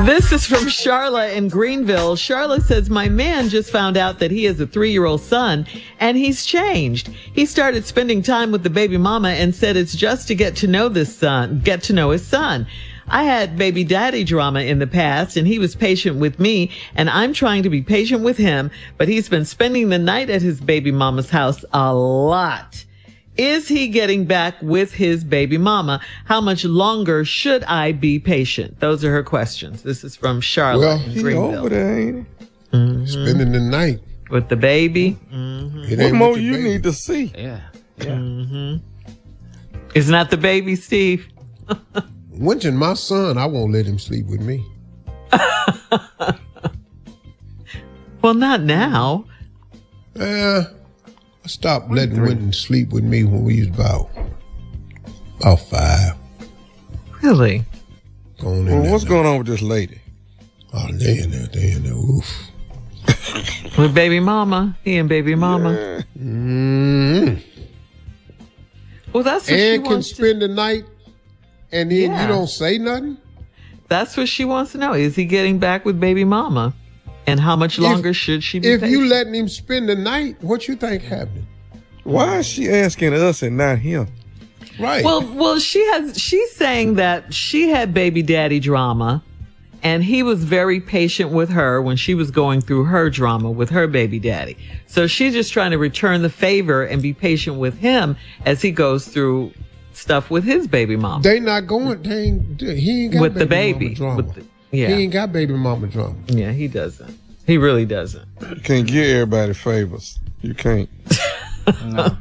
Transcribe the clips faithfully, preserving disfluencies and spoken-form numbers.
This is from Charlotte in Greenville. Charlotte says, my man just found out that he has a three-year-old son, and he's changed. He started spending time with the baby mama and said it's just to get to know this son, get to know his son. I had baby daddy drama in the past, and he was patient with me, and I'm trying to be patient with him, but he's been spending the night at his baby mama's house a lot. Is he getting back with his baby mama? How much longer should I be patient? Those are her questions. This is from Charlotte well, in he Greenville. over there, ain't he? Mm-hmm. Spending the night. With the baby? Mm-hmm. What more you baby. need to see? Yeah. Yeah. Mm-hmm. Isn't that the baby, Steve? Winching my son, I won't let him sleep with me. Well, not now. Uh, I stopped letting Winton sleep with me when we was about, about five. Really? Going well, there what's now. going on with this lady? Oh, they in there, they in there, oof. With baby mama. He and baby mama. Yeah. Mm-hmm. Well, that's what and she can wants spend to... the night, and then Yeah. you don't say nothing? That's what she wants to know. Is he getting back with baby mama? And how much longer if, should she be If patient? you letting him spend the night, what you think happened? Why is she asking us and not him? Right. Well, well, she has. She's saying that she had baby daddy drama, and he was very patient with her when she was going through her drama with her baby daddy. So she's just trying to return the favor and be patient with him as he goes through stuff with his baby mama. They not going. They ain't, he ain't got with baby the baby. mama drama. With the, yeah, He ain't got baby mama drama. yeah, he doesn't. He really doesn't. You can't give everybody favors. You can't. No.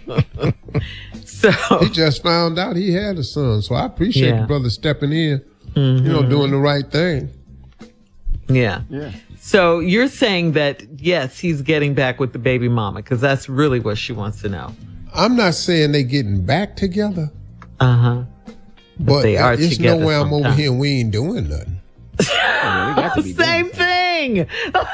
So He just found out he had a son, so I appreciate Yeah. the brother stepping in. Mm-hmm. You know, doing the right thing. yeah. Yeah. So you're saying that yes, he's getting back with the baby mama because that's really what she wants to know. I'm not saying they getting back together, Uh huh. but, they are it's together no way I'm over sometime. here and we ain't doing nothing. Yeah, we got to be Same doing thing.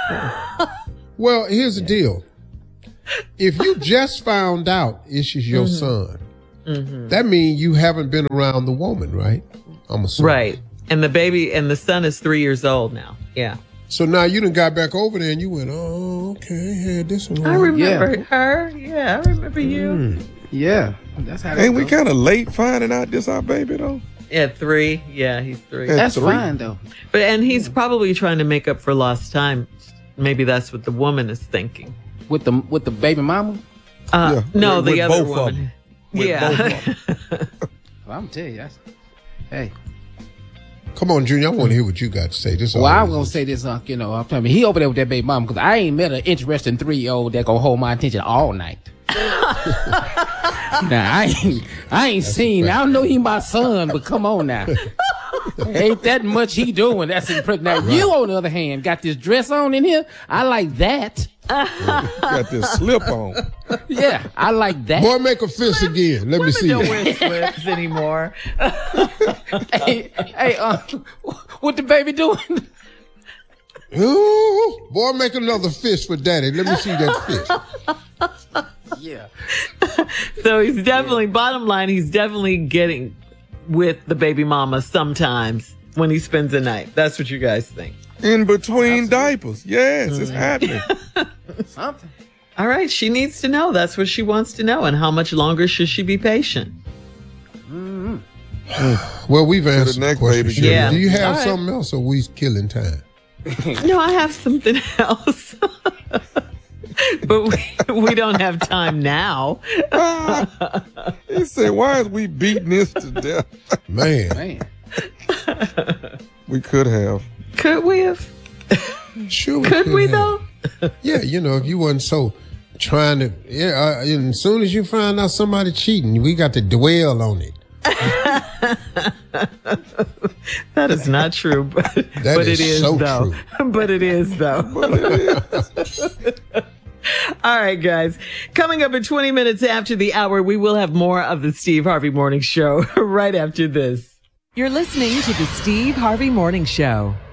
Well, here's the deal. If you just found out it's just your son, that means you haven't been around the woman, right? I'm assuming. Right. And the baby and the son is three years old now. Yeah. So now you done got back over there and you went, oh, okay, had this one. I remember Yeah. her. Yeah, I remember you. Yeah. That's how. Ain't we goes. kind of late finding out this our baby though? At three. Yeah, he's three. At That's three. fine though. But and he's probably trying to make up for lost time. Maybe that's what the woman is thinking. With the with the baby mama. Uh, Yeah, no, with- the with other both of woman. them. With Yeah. both of Well, I'm gonna tell you. That's, hey. Come on, Junior, I want to hear what you got to say. This Well, I'm always gonna is- say this, uh, you know, I'm telling you, he over there with that baby mama because I ain't met an interesting three year old that gonna hold my attention all night. Now I ain't, I ain't seen. I don't know he my son, but come on now, ain't that much he doing? That's impressive. Now you, on the other hand, got this dress on in here. I like that. Got this slip on. Yeah, I like that. Boy, make a fist again. Let me Women see don't it. wear slips anymore. hey, hey, uh, what the baby doing? Ooh, boy, make another fist for daddy. Let me see that fist. Yeah. So he's definitely, bottom line, he's definitely getting with the baby mama sometimes when he spends the night. That's what you guys think. In between diapers. Yes, it's happening. Something. All right, she needs to know. That's what she wants to know. And how much longer should she be patient? Well, we've answered the next question. baby Shirley. Yeah. Do you have All right. something else, or we killing time? No, I have something else. But we, we don't have time now. He said, why is we beating this to death? Man, Man. We could have. Could we have? sure we Could we have. though? Yeah, you know, if you wasn't so trying to, yeah, uh, and as soon as you find out somebody cheating, we got to dwell on it. That is not true, but, That but is it is so though. But it is though. All right, guys. Coming up in twenty minutes after the hour, we will have more of the Steve Harvey Morning Show right after this. You're listening to the Steve Harvey Morning Show.